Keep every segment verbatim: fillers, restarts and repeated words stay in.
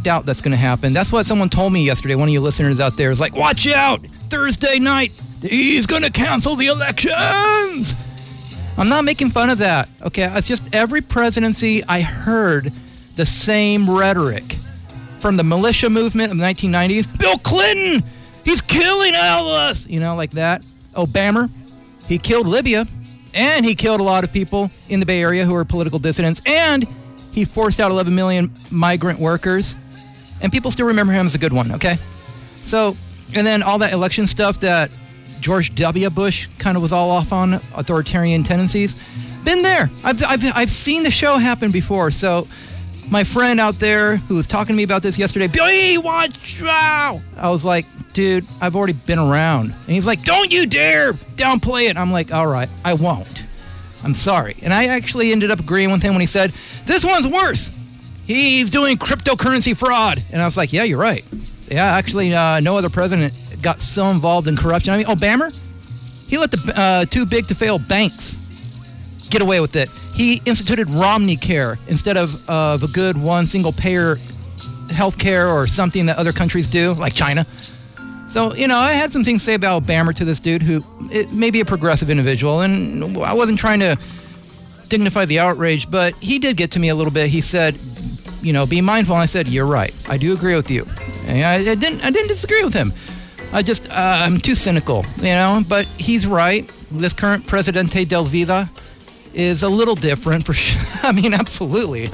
doubt that's going to happen. That's what someone told me yesterday. One of you listeners out there is like, watch out, Thursday night, he's going to cancel the elections. I'm not making fun of that, okay? It's just every presidency I heard the same rhetoric. From the militia movement of the nineteen nineties, Bill Clinton, he's killing all of us, you know, like that. Obama, he killed Libya, and he killed a lot of people in the Bay Area who were political dissidents, and he forced out eleven million migrant workers, and people still remember him as a good one, okay? So, and then all that election stuff that George W. Bush kind of was all off on, authoritarian tendencies, been there. I've, I've, I've seen the show happen before, so my friend out there who was talking to me about this yesterday, Billy, watch out! I was like, dude, I've already been around. And he's like, don't you dare downplay it. I'm like, all right, I won't. I'm sorry. And I actually ended up agreeing with him when he said, this one's worse. He's doing cryptocurrency fraud. And I was like, yeah, you're right. Yeah, actually, uh, no other president got so involved in corruption. I mean, Obama, he let the uh, too big to fail banks get away with it. He instituted Romney Care instead of uh, a good one single payer health care or something that other countries do, like China. So, you know, I had some things to say about Obama to this dude who it may be a progressive individual, and I wasn't trying to dignify the outrage, but he did get to me a little bit. He said, you know, be mindful. And I said, you're right. I do agree with you. And I, I didn't I didn't disagree with him. I just, uh, I'm too cynical, you know, but he's right. This current Presidente del Vida is a little different for sure. I mean, absolutely.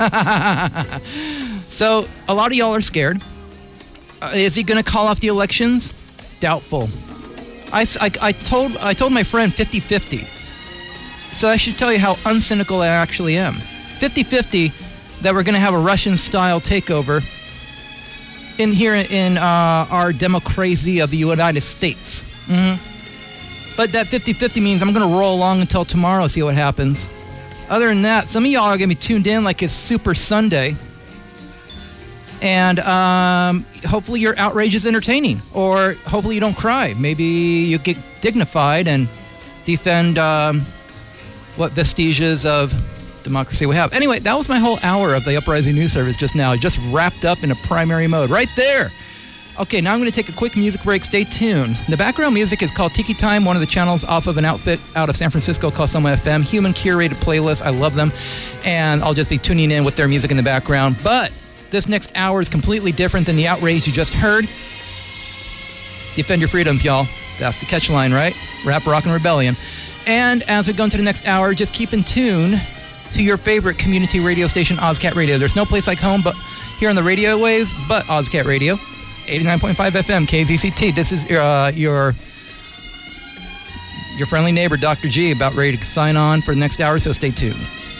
So, a lot of y'all are scared. Uh, is he going to call off the elections? Doubtful. I, I, I told I told my friend fifty-fifty. So I should tell you how uncynical I actually am. fifty-fifty that we're going to have a Russian-style takeover in here in uh, our democracy of the United States. Mm-hmm. But that fifty-fifty means I'm going to roll along until tomorrow, see what happens. Other than that, some of y'all are going to be tuned in like it's Super Sunday. And um, hopefully your outrage is entertaining. Or hopefully you don't cry. Maybe you get dignified and defend um, what vestiges of democracy we have. Anyway, that was my whole hour of the Uprising News Service just now. Just wrapped up in a primary mode right there. Okay, now I'm going to take a quick music break. Stay tuned. The background music is called Tiki Time, one of the channels off of an outfit out of San Francisco called Soma F M. Human curated playlist. I love them. And I'll just be tuning in with their music in the background. But this next hour is completely different than the outrage you just heard. Defend your freedoms, y'all. That's the catch line, right? Rap, rock, and rebellion. And as we go into the next hour, just keep in tune to your favorite community radio station, OzCat Radio. There's no place like home but here on the radio waves, but OzCat Radio. eighty-nine point five F M, K Z C T. This is uh, your your friendly neighbor, Doctor G, about ready to sign on for the next hour, so stay tuned.